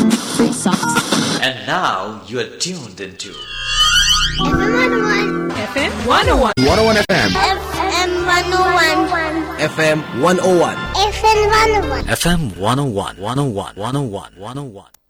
Free socks. And now you are tuned into FM 101. 101 FM. FM 101. FM 101. FM 101. FM 101. 101. 101. 101.